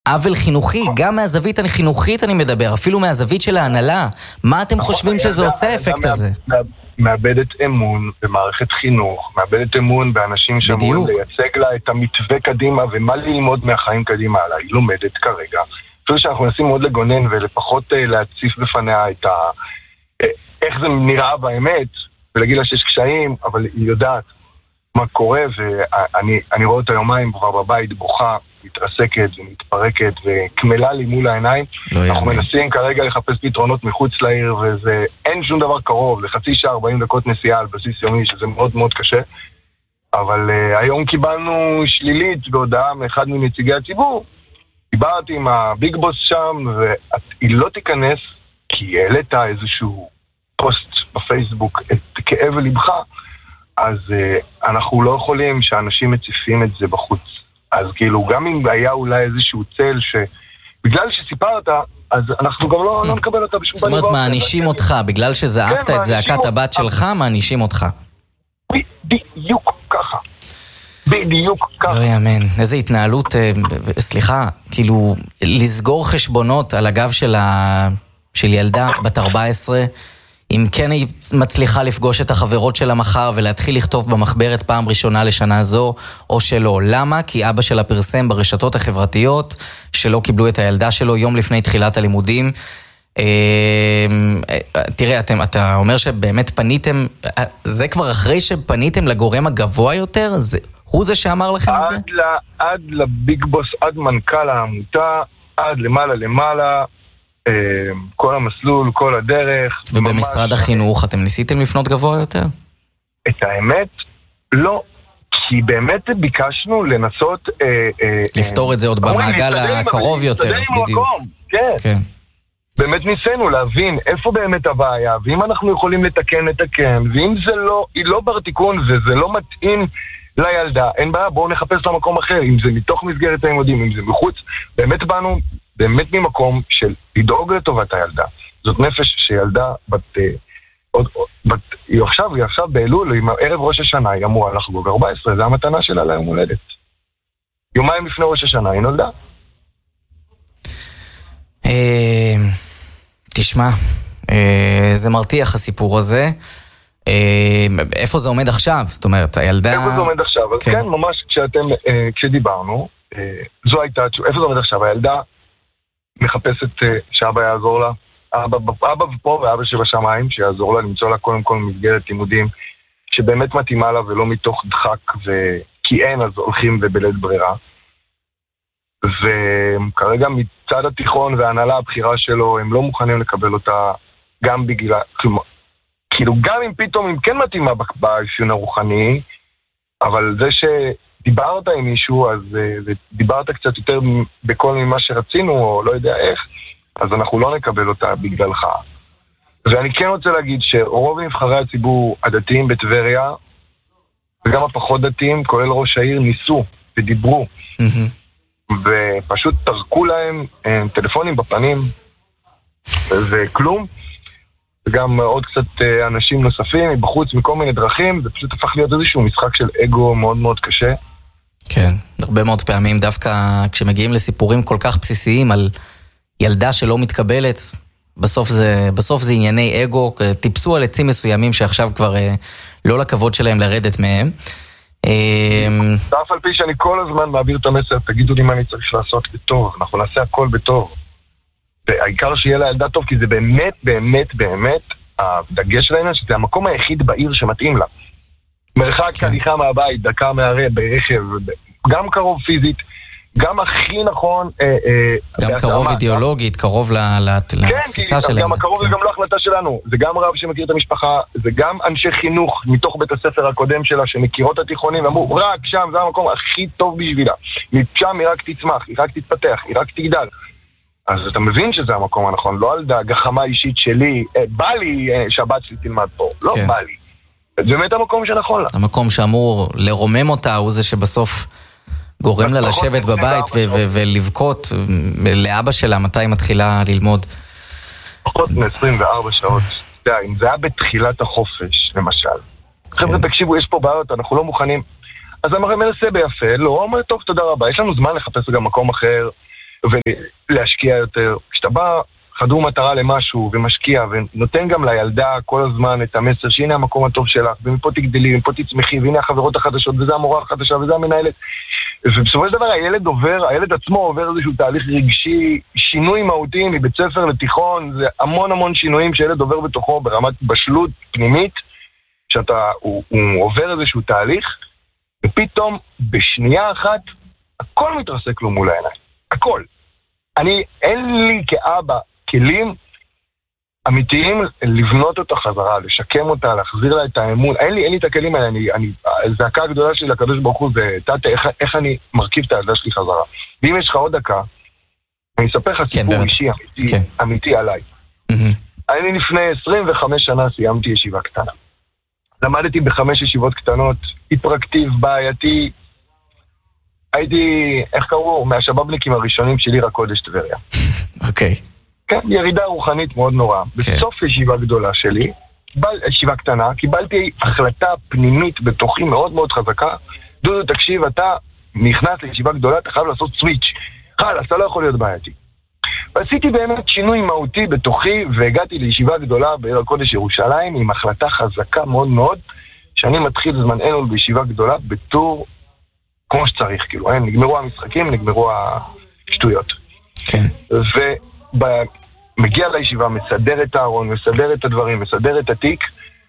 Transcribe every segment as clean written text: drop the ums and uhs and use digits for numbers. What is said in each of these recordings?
עוול חינוכי, גם מהזווית החינוכית אני מדבר, אפילו מהזווית של ההנהלה. מה אתם חושבים שזה עושה האפקט הזה? מאבדת אמון במערכת חינוך, מאבדת אמון באנשים שאמורים לייצג לה את המתווה קדימה ומה ללמוד מהחיים קדימה. היא לומדת כרגע. אפילו שאנחנו מנסים מאוד לגונן ולפחות להציף בפניה את איך זה נראה באמת, ולהגיד לה שיש קשיים, אבל היא יודעת מה קורה, ואני רואה אותה יומיים כבר בבית בוכה, מתרסקת ומתפרקת וכמלה לי מול העיניים. אנחנו מנסים כרגע לחפש פתרונות מחוץ לעיר, ואין שום דבר קרוב, זה חצי שעה 40 דקות נסיעה על בסיס יומי, שזה מאוד מאוד קשה. אבל היום קיבלנו שלילית בהודעה מאחד מנציגי הציבור. דיברתי עם הביג בוס שם, והיא לא תיכנס, כי העלית איזשהו פוסט בפייסבוק את כאב לבך, אז אנחנו לא יכולים שאנשים מציפים את זה בחוץ. אז כאילו, גם אם היה אולי איזשהו צל בגלל שסיפרת, אז אנחנו גם לא נקבל אותה בשום פנים. זאת אומרת, מענישים אותך, בגלל שזעקת את זעקת הבת שלך, מענישים אותך. בדיוק ככה. בדיוק ככה. לא יאמן, איזה התנהלות, סליחה, כאילו, לסגור חשבונות על הגב של ילדה בת 14, אם כן היא מצליחה לפגוש את החברות שלה מחר ולהתחיל לכתוב במחברת פעם ראשונה לשנה זו, או שלא. למה? כי אבא שלה פרסם ברשתות החברתיות שלא קיבלו את הילדה שלו יום לפני תחילת הלימודים. תראה, אתה אומר שבאמת פניתם, זה כבר אחרי שפניתם לגורם הגבוה יותר? הוא זה שאמר לכם את זה? עד לביג בוס, עד מנכ"ל העמותה, עד למעלה, כל המסלול, כל הדרך. ובמשרד החינוך אתם ניסיתם לפנות גבוה יותר? את האמת, לא. כי באמת ביקשנו לנסות לפתור את זה עוד במעגל הקרוב יותר. בדיוק. כן. באמת ניסינו להבין איפה באמת הבעיה, ואם אנחנו יכולים לתקן, ואם היא לא בר תיקון וזה לא מתאים לילדה, אין בעיה, בואו נחפש למקום אחר, אם זה מתוך מסגרת הלימודים, אם זה מחוץ, באמת באנו באמת ממקום של לדאוג לטובת הילדה. זאת נפש שילדה היא עכשיו באלול, עם ערב ראש השנה, היא אמורה לחגוג 14, זה המתנה שלה ליום הולדת. יומיים לפני ראש השנה, היא נולדה. תשמע, זה מרתיח הסיפור הזה. איפה זה עומד עכשיו? זאת אומרת, הילדה... איפה זה עומד עכשיו? אז כן, ממש כשדיברנו, זו הייתה... איפה זה עומד עכשיו? הילדה מחפשת שאבא יעזור לה, אבא פה ואבא שבשמיים, שיעזור לה למצוא לה קודם כל מסגרת לימודים שבאמת מתאימה לה ולא מתוך דחק, כי אין אז הולכים ובלית ברירה. וכרגע מצד התיכון וההנהלה הבחירה שלו, הם לא מוכנים לקבל אותה גם בגלל, כאילו גם אם פתאום אם כן מתאימה באפיון הרוחני, אבל זה שדיברת עם מישהו, אז דיברת קצת יותר בכל ממה שרצינו, או לא יודע איך, אז אנחנו לא נקבל אותה בגללך. ואני כן רוצה להגיד שרוב נבחרי הציבור הדתיים בטבריה, וגם הפחות דתיים, כולל ראש העיר, ניסו ודיברו. ופשוט תרקו להם טלפונים בפנים וכלום, וגם עוד קצת אנשים נוספים בחוץ מכל מיני דרכים, זה פשוט הפך להיות איזשהו משחק של אגו מאוד מאוד קשה. כן, הרבה מאוד פעמים דווקא כשמגיעים לסיפורים כל כך בסיסיים על ילדה שלא מתקבלת, בסוף זה ענייני אגו, טיפסו על עצים מסוימים שעכשיו כבר לא לכבוד שלהם לרדת מהם. אף על פי שאני כל הזמן מעביר את המסר, תגידו לי מה אני צריך לעשות בטוב, אנחנו נעשה הכל בטוב, והעיקר שיהיה לילדה טוב, כי זה באמת באמת באמת הדגש שלנו, שזה המקום היחיד בעיר שמתאים לה. מרחק הליכה מהבית, דקה ברכב, גם קרוב פיזית, גם הכי נכון, גם קרוב אידיאולוגית, קרוב לתפיסה שלנו. גם הקרוב זה גם לא החלטה שלנו, זה גם רב שמכיר את המשפחה, זה גם אנשי חינוך מתוך בית הספר הקודם שלה שמכירות את התיכונים, ואמרו רק שם זה המקום הכי טוב בשבילה, משם היא רק תצמח, היא רק תתפתח, היא רק תגדל. אז אתה מבין שזה המקום הנכון, לא על גחמה אישית שלי, בא לי שבת שלי תלמד פה, לא בא לי. זה באמת המקום שנכון לה. המקום שאמור לרומם אותה הוא זה שבסוף גורם לה לשבת בבית ולבכות לאבא שלה מתי מתחילה ללמוד. פחות מ-24 שעות. אם זה היה בתחילת החופש, למשל. חבר'ה, תקשיבו, יש פה בעיות, אנחנו לא מוכנים. אז המראה מנסה ביפה, לא, אומר, טוב, תודה רבה, יש לנו זמן לחפש גם מקום אחר, ולהשקיע יותר. כשאתה בא חדור מטרה למשהו ומשקיע ונותן גם לילדה כל הזמן את המסר שהנה המקום הטוב שלך, ומפה תגדלי, ומפה תצמחי, והנה החברות החדשות, וזה המורה החדשה, וזה המנהלת. ובסופו של דבר הילד עצמו עובר איזשהו תהליך רגשי, שינוי מהותי מבית ספר לתיכון, זה המון שינויים שילד עובר בתוכו ברמת בשלות פנימית, הוא עובר איזשהו תהליך, ופתאום בשנייה אחת הכל מתרסק לו מול העיניים. הכל. אין לי כאבא כלים אמיתיים לבנות אותה חזרה, לשקם אותה, להחזיר לה את האמון. אין לי את הכלים האלה. הזעקה הגדולה שלי לקדוש ברוך הוא זה, איך אני מרכיב את הילדה שלי חזרה. ואם יש לך עוד דקה, אני אספר לך סיפור אישי אמיתי עליי. אני לפני 25 שנה סיימתי ישיבה קטנה. למדתי ב5 ישיבות קטנות, היפראקטיב, בעייתי. הייתי, איך קראו? מהשבבניקים הראשונים של עיר הקודש טבריה. אוקיי. כן, ירידה רוחנית מאוד נורא. בסוף ישיבה גדולה שלי, ישיבה קטנה, קיבלתי החלטה פנימית בתוכי מאוד מאוד חזקה. דודו, תקשיב, אתה נכנס לישיבה גדולה, אתה חייב לעשות סוויץ'. חלאס, אתה לא יכול להיות בעייתי. ועשיתי באמת שינוי מהותי בתוכי, והגעתי לישיבה גדולה בעיר הקודש ירושלים, עם החלטה חזקה מאוד מאוד, שאני מתחיל זמן אלול בישיבה גדולה, בתור כמו שצריך, כאילו, נגמרו המשחקים, נגמרו השטויות. כן. ומגיע לישיבה, מסדר את הארון, מסדר את הדברים, מסדר את התיק,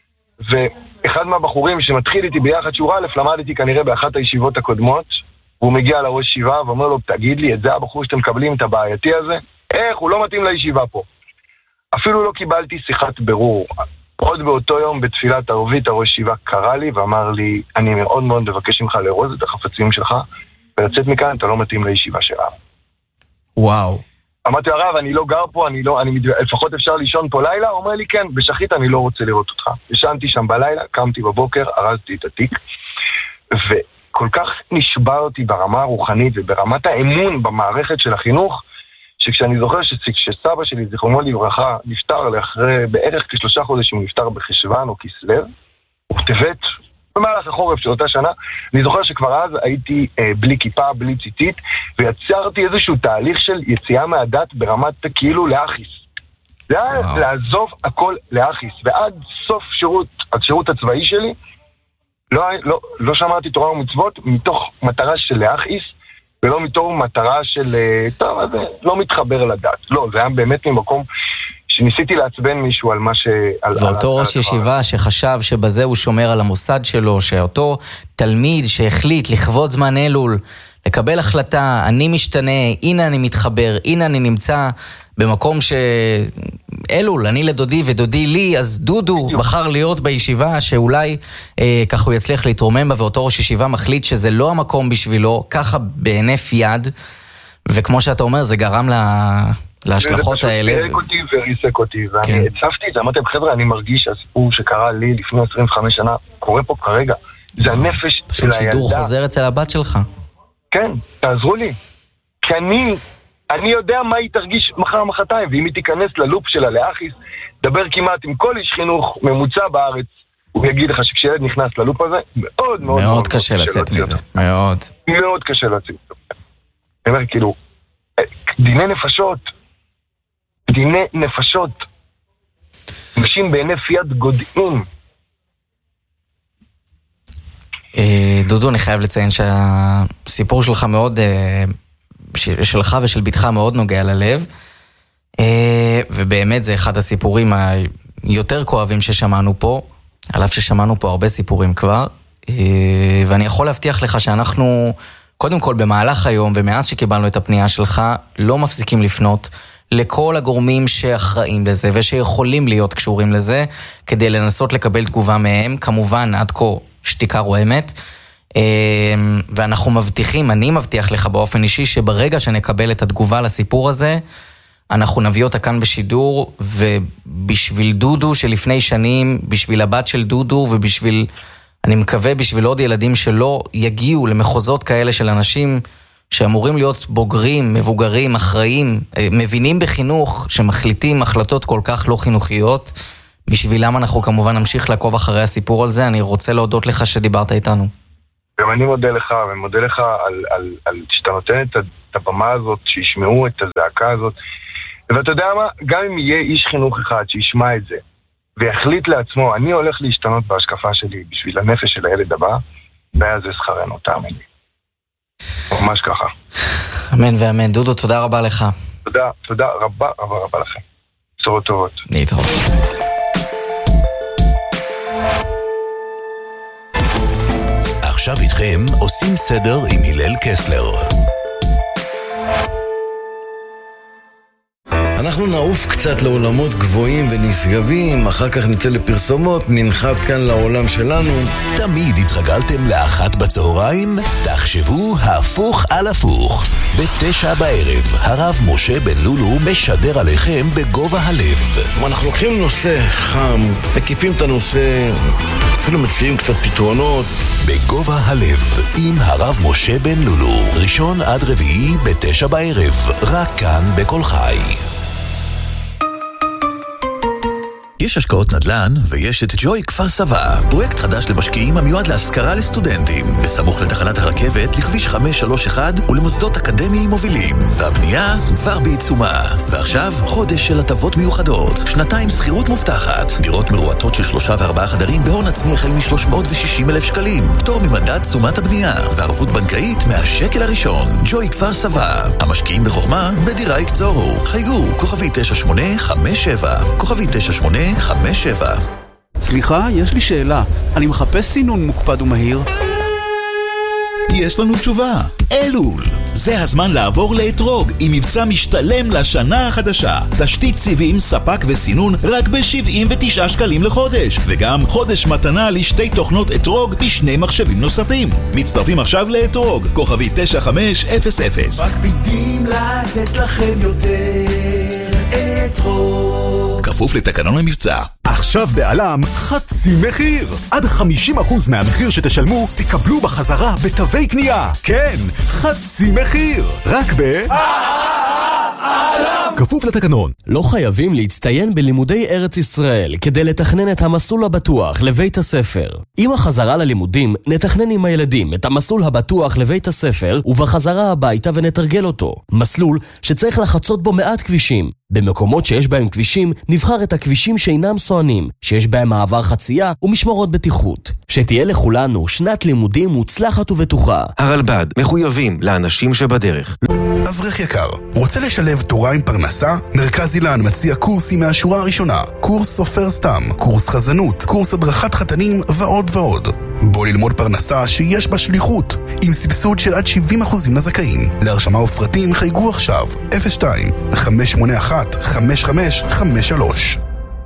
ואחד מהבחורים שמתחיל איתי ביחד שיעור א', למדתי כנראה באחת הישיבות הקודמות, והוא מגיע לראש ישיבה ואומר לו, תגיד לי, את זה הבחור שאתם מקבלים את הבעייתי הזה? איך? הוא לא מתאים לישיבה פה. אפילו לא קיבלתי שיחת ברור. עוד באותו יום בתפילת ערבית הראש ישיבה קרא לי ואמר לי, אני מאוד מאוד מבקש ממך לארוז את החפצים שלך, ולצאת מכאן אתה לא מתאים לישיבה שלנו. וואו. אמרתי הרב, אני לא גר פה, לפחות אפשר לישון פה לילה? הוא אומר לי כן, בשחית אני לא רוצה לראות אותך. ישנתי שם בלילה, קמתי בבוקר, ארזתי את התיק, וכל כך נשבע אותי ברמה הרוחנית וברמת האמון במערכת של החינוך, שכשאני זוכר שסבא שלי, זיכרונו לברכה, נפטר לאחרי בערך כ3 חודשים, הוא נפטר בחשוון או כסלו, ובטבת, במהלך החורף של אותה שנה, אני זוכר שכבר אז הייתי בלי כיפה, בלי ציצית, ויצרתי איזשהו תהליך של יציאה מהדת ברמת כאילו לאחיס. זה היה לעזוב הכל לאחיס, ועד סוף השירות הצבאי שלי, לא שמעתי תורה ומצוות מתוך מטרה של לאחיס, ולא מתוך מטרה של, טוב, אז לא מתחבר לדת. לא, זה היה באמת ממקום שניסיתי לעצבן מישהו על מה ש... זה אותו ראש ישיבה שחשב שבזה הוא שומר על המוסד שלו, שאותו תלמיד שהחליט לכבוד זמן אלול, לקבל החלטה, אני משתנה, הנה אני מתחבר, הנה אני נמצא במקום שאלול, אני לדודי ודודי לי, אז דודו בחר להיות בישיבה שאולי ככה הוא יצליח להתרומם בה, ואותו ראש ישיבה מחליט שזה לא המקום בשבילו, ככה בהינף יד, וכמו שאתה אומר, זה גרם להשלכות האלה. זה פשוט וריסק אותי, ואני הצפתי את זה, אמרתם חבר'ה, אני מרגיש שהסיפור שקרה לי לפני 25 שנה, קורה פה כרגע, זה הנפש של הילדה. פשוט שידור חוזר אצל הבת שלך. כן, תעזרו לי. כי אני יודע מה היא תרגיש מחר מחרתיים, ואם היא תיכנס ללופ שלה לאחיס, דבר כמעט עם כל איש חינוך ממוצע בארץ, הוא יגיד לך שכשילד נכנס ללופ הזה, מאוד מאוד מאוד קשה לצאת מזה. מאוד. מאוד קשה לצאת. אני אומר, כאילו, דיני נפשות, אנשים בהינף יד גודעים. דודו, אני חייב לציין שהסיפור שלך מאוד, שלך ושל ביתך מאוד נוגע ללב, ובאמת זה אחד הסיפורים היותר כואבים ששמענו פה, על אף ששמענו פה הרבה סיפורים כבר, ואני יכול להבטיח לך שאנחנו, קודם כל במהלך היום, ומאז שקיבלנו את הפנייה שלך, לא מפסיקים לפנות לכל הגורמים שאחראים לזה, ושיכולים להיות קשורים לזה, כדי לנסות לקבל תגובה מהם, כמובן עד כה שתיקה רועמת, ואנחנו מבטיחים, אני מבטיח לך באופן אישי, שברגע שנקבל את התגובה לסיפור הזה, אנחנו נביא אותה כאן בשידור, ובשביל דודו שלפני שנים, בשביל הבת של דודו, ובשביל, אני מקווה, בשביל עוד ילדים שלא יגיעו למחוזות כאלה של אנשים, שאמורים להיות בוגרים, מבוגרים, אחראים, מבינים בחינוך, שמחליטים החלטות כל כך לא חינוכיות, בשבילם אנחנו כמובן נמשיך לעקוב אחרי הסיפור על זה. אני רוצה להודות לך שדיברת איתנו. גם אני מודה לך, ומודה לך על שאתה נותן את הבמה הזאת, שישמעו את הזעקה הזאת. ואתה יודע מה? גם אם יהיה איש חינוך אחד שישמע את זה, ויחליט לעצמו, אני הולך להשתנות בהשקפה שלי בשביל הנפש של הילד הבא, ואז זה שכרנו, תאמין לי. ממש ככה. אמן ואמן. דודו, תודה רבה לך. תודה רבה לכם. בשורות טובות. להתראות. עכשיו איתכם עושים סדר עם הלל קסלר. אנחנו נעוף קצת לעולמות גבוהים ונשגבים, אחר כך נצא לפרסומות, ננחת כאן לעולם שלנו. תמיד התרגלתם לאחת בצהריים? תחשבו הפוך על הפוך. ב9 בערב, הרב משה בן לולו משדר עליכם בגובה הלב. אנחנו לוקחים נושא חם, מקיפים את הנושא, אפילו מציעים קצת פתרונות. בגובה הלב, עם הרב משה בן לולו, ראשון עד רביעי ב9 בערב, רק כאן בכל חי. יש השקעות נדל"ן ויש את ג'וי כפר סבא, פרויקט חדש למשקיעים המיועד להשכרה לסטודנטים, בסמוך לתחנת הרכבת, לכביש 531 ולמוסדות אקדמיים מובילים, והבנייה כבר בעיצומה. ועכשיו חודש של הטבות מיוחדות, 2 שכירות מובטחת, דירות מרועטות של 3 ו4 חדרים בהון עצמי החל מ-360,000 שקלים, פטור ממדד תשומת הבנייה, וערבות בנקאית מהשקל הראשון. ג'וי כפר סבא, המשקיעים בחוכמה בדירה יקצורו. חייגו, כוכבי 9857, כוכבי 9857. סליחה, יש לי שאלה. אני מחפש סינון מוקפד ומהיר. יש לנו תשובה. אלול. זה הזמן לעבור לאתרוג עם מבצע משתלם לשנה החדשה. תשתית סיבים, ספק וסינון רק ב-79 שקלים לחודש. וגם חודש מתנה לשתי תוכנות אתרוג בשני מחשבים נוספים. מצטרפים עכשיו לאתרוג, כוכבי 9500. מקפידים לתת לכם יותר אתרוג. כפוף לתקנון המבצע. עכשיו בעלם חצי מחיר. עד 50% מהמחיר שתשלמו תקבלו בחזרה בתווי קנייה. כן, חצי מחיר. רק כפוף לתקנון. לא חייבים להצטיין בלימודי ארץ ישראל כדי לתכנן את המסלול הבטוח לבית הספר. עם החזרה ללימודים נתכנן עם הילדים את המסלול הבטוח לבית הספר ובחזרה הביתה ונתרגל אותו. מסלול שצריך לחצות בו מעט כבישים. במקומות שיש בהם כבישים נבחר את הכבישים שאינם סוענים, שיש בהם מעבר חצייה ומשמרות בטיחות. שתהיה לכולנו שנת לימודים מוצלחת ובטוחה. הרלב"ד מחויבים לאנשים שבדרך. אברך יקר, רוצה לשלב תורה עם פרנסה? מרכז אילן מציע קורסים מהשורה הראשונה, קורס סופר סתם, קורס חזנות, קורס הדרכת חתנים ועוד ועוד. בוא ללמוד פרנסה שיש בה שליחות, עם סבסוד של עד 70% לזכאים. להרשמה ופרטים חייגו עכשיו 02-581-5553.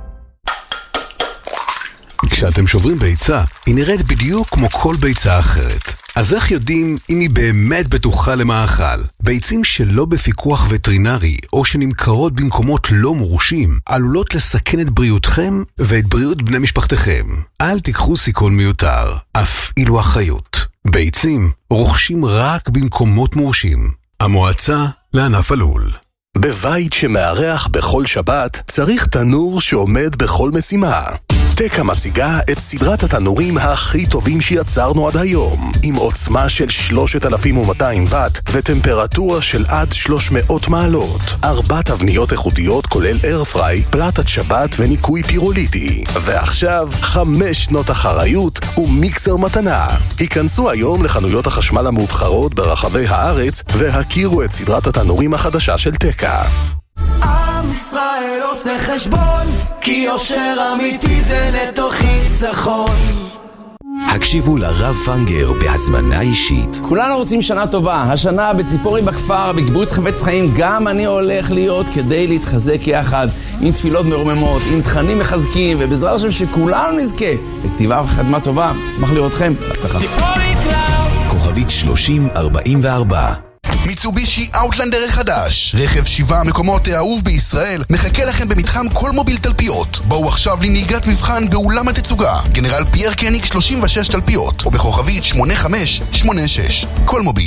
כשאתם שוברים ביצה, היא נראית בדיוק כמו כל ביצה אחרת. אז איך יודעים אם היא באמת בטוחה למאכל? ביצים שלא בפיקוח וטרינרי או שנמכרות במקומות לא מורשים עלולות לסכן את בריאותכם ואת בריאות בני משפחתכם. אל תיקחו סיכון מיותר, אף אילו אחריות. ביצים רוכשים רק במקומות מורשים. המועצה לענף הלול. בבית שמארח בכל שבת צריך תנור שעומד בכל משימה. טקה מציגה את סדרת התנורים הכי טובים שיצרנו עד היום, עם עוצמה של 3200 וט וטמפרטורה של עד 300 מעלות. 4 תבניות איכותיות כולל איירפריי, פלטת שבת וניקוי פירוליטי. ועכשיו 5 שנות אחריות ומיקסר מתנה. היכנסו היום לחנויות החשמל המובחרות ברחבי הארץ והכירו את סדרת התנורים החדשה של טקה. עם ישראל עושה חשבון, כי יושר אמיתי זה נטו חיסכון. הקשיבו לרב פנגר בהזמנה אישית. כולנו רוצים שנה טובה. השנה בציפורי בכפר, בקיבוץ חפץ חיים, גם אני הולך להיות כדי להתחזק יחד, עם תפילות מרוממות, עם תכנים מחזקים, ובעזרת השם שכולנו נזכה לכתיבה וחתמה טובה. אשמח לראותכם. בהצלחה. כוכבית 3044. מיצובישי אאוטלנדר החדש, רכב 7 מקומות האהוב בישראל, מחכה לכם במתחם כל מוביל תלפיות. בואו עכשיו לנהיגת מבחן באולם התצוגה, גנרל פייר קניג 36 תלפיות, או בכוכבית 8586. כל מוביל.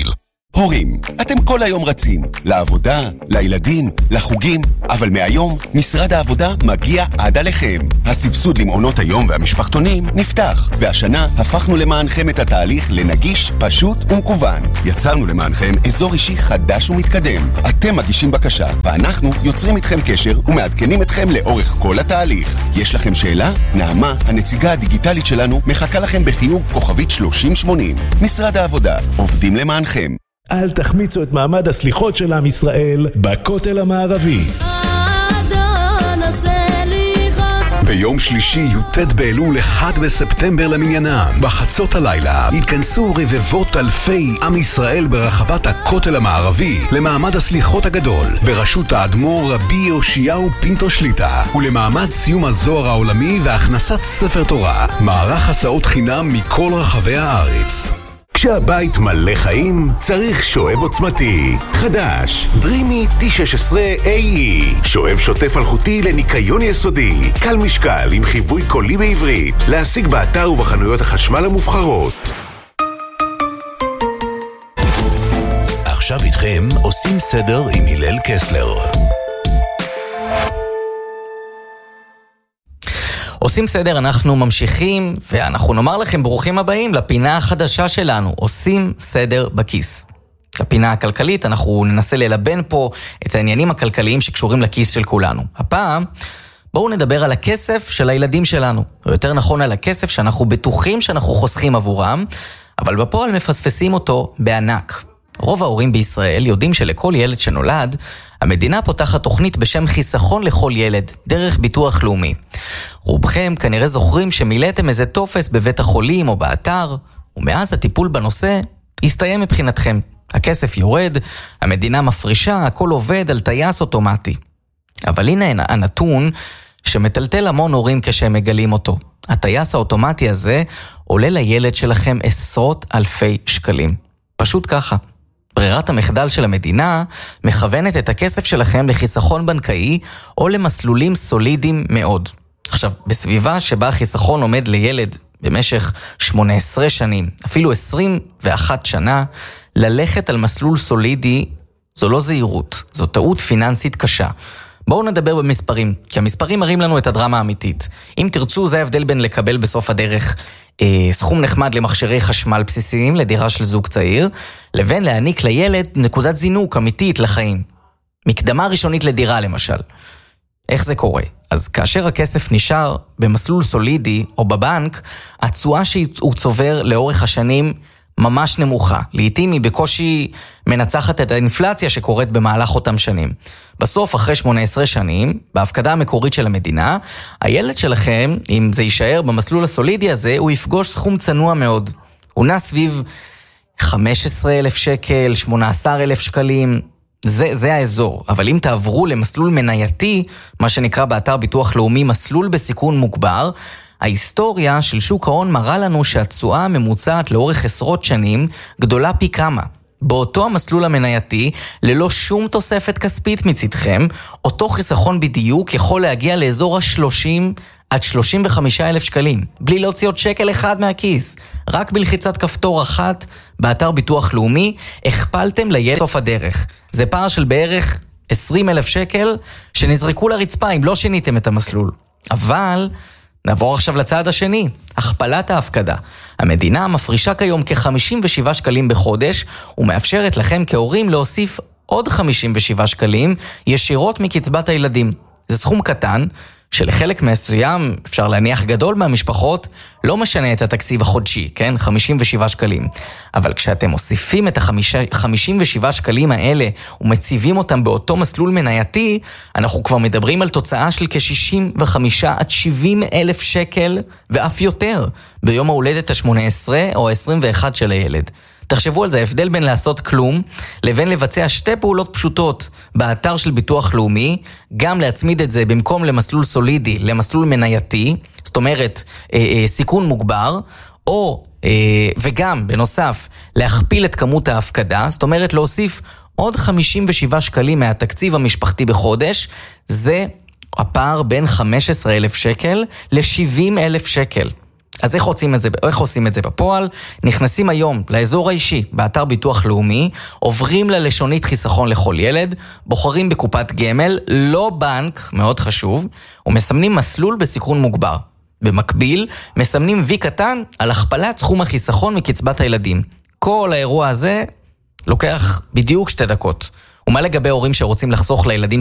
הורים, אתם כל היום רצים, לעבודה, לילדים, לחוגים, אבל מהיום משרד העבודה מגיע עד עליכם. הסבסוד למעונות היום והמשפחתונים נפתח, והשנה הפכנו למענכם את התהליך לנגיש, פשוט ומקוון. יצרנו למענכם אזור אישי חדש ומתקדם. אתם מגישים בקשה, ואנחנו יוצרים איתכם קשר ומעדכנים אתכם לאורך כל התהליך. יש לכם שאלה? נעמה, הנציגה הדיגיטלית שלנו, מחכה לכם בחיוג כוכבית 3080. משרד העבודה, עובדים למענכם. אל תחמיצו את מעמד הסליחות של עם ישראל בכותל המערבי. ביום שלישי י"ט באלול 1 בספטמבר למניינם, בחצות הלילה התכנסו רבבות אלפי עם ישראל ברחבת הכותל המערבי למעמד הסליחות הגדול בראשות האדמו"ר רבי יאשיהו פינטו שליטה, ולמעמד סיום הזוהר העולמי והכנסת ספר תורה, מערך הסעות חינם מכל רחבי הארץ. כשהבית מלא חיים, צריך שואב עוצמתי. חדש, דרימי T16AE. שואב שוטף אלחוטי לניקיון יסודי. קל משקל עם חיווי קולי בעברית. להשיג באתר ובחנויות החשמל המובחרות. עכשיו איתכם עושים סדר עם הלל קסלר. עושים סדר, אנחנו ממשיכים, ואנחנו נאמר לכם ברוכים הבאים לפינה החדשה שלנו, עושים סדר בכיס. לפינה הכלכלית, אנחנו ננסה ללבן פה את העניינים הכלכליים שקשורים לכיס של כולנו. הפעם, בואו נדבר על הכסף של הילדים שלנו, או יותר נכון על הכסף שאנחנו בטוחים שאנחנו חוסכים עבורם, אבל בפועל מפספסים אותו בענק. רוב ההורים בישראל יודעים שלכל ילד שנולד, המדינה פותחת תוכנית בשם חיסכון לכל ילד, דרך ביטוח לאומי. רובכם כנראה זוכרים שמילאתם איזה טופס בבית החולים או באתר, ומאז הטיפול בנושא הסתיים מבחינתכם. הכסף יורד, המדינה מפרישה, הכל עובד על טייס אוטומטי. אבל הנה הנתון שמטלטל המון הורים כשהם מגלים אותו. הטייס האוטומטי הזה עולה לילד שלכם עשרות אלפי שקלים. פשוט ככה. ברירת המחדל של המדינה מכוונת את הכסף שלכם לחיסכון בנקאי או למסלולים סולידיים מאוד. עכשיו, בסביבה שבה החיסכון עומד לילד במשך 18 שנים, אפילו 21 שנה, ללכת על מסלול סולידי זו לא זהירות, זו טעות פיננסית קשה. בואו נדבר במספרים, כי המספרים מראים לנו את הדרמה האמיתית. אם תרצו, זה ההבדל בין לקבל בסוף הדרך סכום נחמד למכשירי חשמל בסיסיים לדירה של זוג צעיר, לבין להעניק לילד נקודת זינוק אמיתית לחיים. מקדמה ראשונית לדירה למשל. איך זה קורה? אז כאשר הכסף נשאר במסלול סולידי או בבנק, התשואה שהוא צובר לאורך השנים ממש נמוכה. לעתים היא בקושי מנצחת את האינפלציה שקורית במהלך אותם שנים. בסוף, אחרי 18 שנים, בהפקדה המקורית של המדינה, הילד שלכם, אם זה יישאר במסלול הסולידי הזה, הוא יפגוש סכום צנוע מאוד. הוא נע סביב 15,000 שקל, 18,000 שקלים, זה האזור. אבל אם תעברו למסלול מנייתי, מה שנקרא באתר ביטוח לאומי מסלול בסיכון מוגבר, ההיסטוריה של שוק ההון מראה לנו שהתשואה הממוצעת לאורך עשרות שנים גדולה פי כמה. באותו המסלול המנייתי, ללא שום תוספת כספית מצדכם, אותו חיסכון בדיוק יכול להגיע לאזור ה-30 עד 35,000 שקלים, בלי להוציא עוד שקל אחד מהכיס. רק בלחיצת כפתור אחת באתר ביטוח לאומי, הכפלתם לילד סוף הדרך. זה פער של בערך 20,000 שקל שנזרקו לרצפה אם לא שיניתם את המסלול. אבל נעבור עכשיו לצעד השני, הכפלת ההפקדה. המדינה מפרישה כיום כ-57 שקלים בחודש, ומאפשרת לכם כהורים להוסיף עוד 57 שקלים ישירות מקצבת הילדים. זה סכום קטן, שלחלק מסוים, אפשר להניח גדול מהמשפחות, לא משנה את התקציב החודשי, כן? 57 שקלים. אבל כשאתם מוסיפים את ה-57 שקלים האלה ומציבים אותם באותו מסלול מנייתי, אנחנו כבר מדברים על תוצאה של כ-65 עד 70 אלף שקל ואף יותר ביום ההולדת ה-18 או ה-21 של הילד. תחשבו על זה, ההבדל בין לעשות כלום לבין לבצע שתי פעולות פשוטות באתר של ביטוח לאומי, גם להצמיד את זה במקום למסלול סולידי, למסלול מנייתי, זאת אומרת סיכון מוגבר, או וגם בנוסף להכפיל את כמות ההפקדה, זאת אומרת להוסיף עוד 57 שקלים מהתקציב המשפחתי בחודש, זה הפער בין 15,000 שקל ל-70,000 שקל. אז איך עושים את זה בפועל? נכנסים היום לאזור האישי, באתר ביטוח לאומי, עוברים ללשונית חיסכון לכל ילד, בוחרים בקופת גמל, לא בנק, מאוד חשוב, ומסמנים מסלול בסיכון מוגבר. במקביל, מסמנים וי קטן על הכפלת סכום החיסכון מקצבת הילדים. כל האירוע הזה לוקח בדיוק 2 דקות. ומה לגבי הורים שרוצים לחסוך לילדים